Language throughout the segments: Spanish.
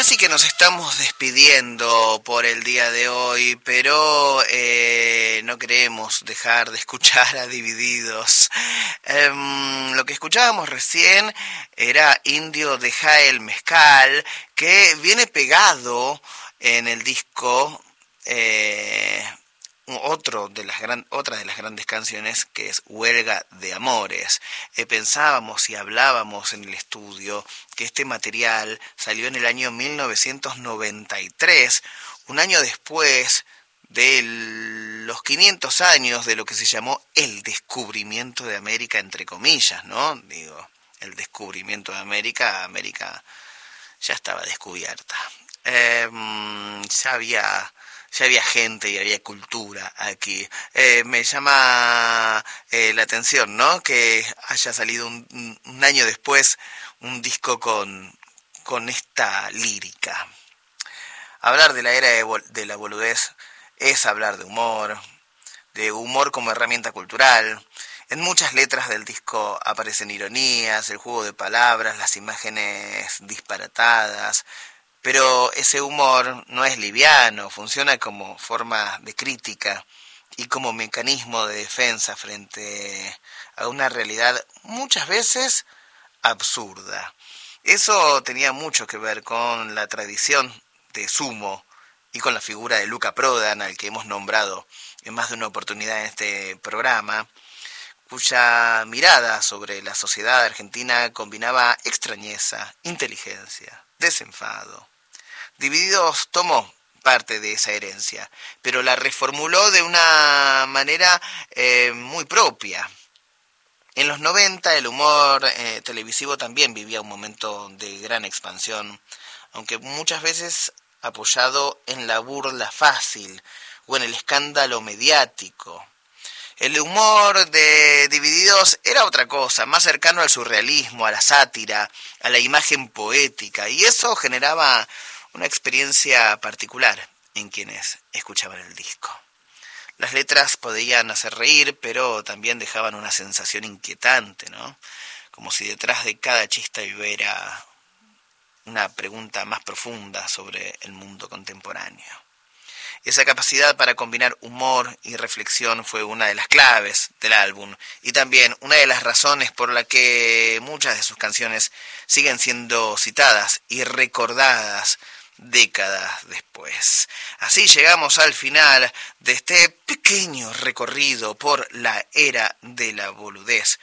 Casi que nos estamos despidiendo por el día de hoy, pero no queremos dejar de escuchar a Divididos. Lo que escuchábamos recién era Indio Deja el Mezcal, que viene pegado en el disco otra de las grandes canciones, que es Huelga de Amores. Pensábamos y hablábamos en el estudio que este material salió en el año 1993, un año después de los 500 años de lo que se llamó el descubrimiento de América, entre comillas, ¿no? Digo, el descubrimiento de América ya estaba descubierta. Ya había gente y había cultura aquí. Me llama la atención, ¿no?, que haya salido un año después un disco con esta lírica. Hablar de la era de la boludez es hablar de humor como herramienta cultural. En muchas letras del disco aparecen ironías, el juego de palabras, las imágenes disparatadas. Pero ese humor no es liviano, funciona como forma de crítica y como mecanismo de defensa frente a una realidad muchas veces absurda. Eso tenía mucho que ver con la tradición de Sumo y con la figura de Luca Prodan, al que hemos nombrado en más de una oportunidad en este programa, cuya mirada sobre la sociedad argentina combinaba extrañeza, inteligencia, desenfado. Divididos tomó parte de esa herencia, pero la reformuló de una manera muy propia. En los 90 el humor televisivo también vivía un momento de gran expansión, aunque muchas veces apoyado en la burla fácil o en el escándalo mediático. El humor de Divididos era otra cosa, más cercano al surrealismo, a la sátira, a la imagen poética, y eso generaba una experiencia particular en quienes escuchaban el disco. Las letras podían hacer reír, pero también dejaban una sensación inquietante, ¿no? Como si detrás de cada chiste hubiera una pregunta más profunda sobre el mundo contemporáneo. Esa capacidad para combinar humor y reflexión fue una de las claves del álbum y también una de las razones por la que muchas de sus canciones siguen siendo citadas y recordadas décadas después. Así llegamos al final de este pequeño recorrido por la era de la boludez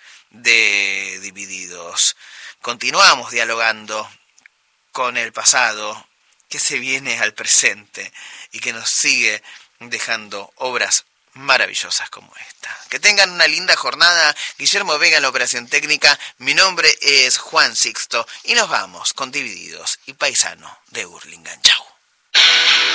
de Divididos. Continuamos dialogando con el pasado que se viene al presente y que nos sigue dejando obras maravillosas como esta. Que tengan una linda jornada. Guillermo Vega en la operación técnica. Mi nombre es Juan Sixto y nos vamos con Divididos y Paisano de Hurlingham. Chau.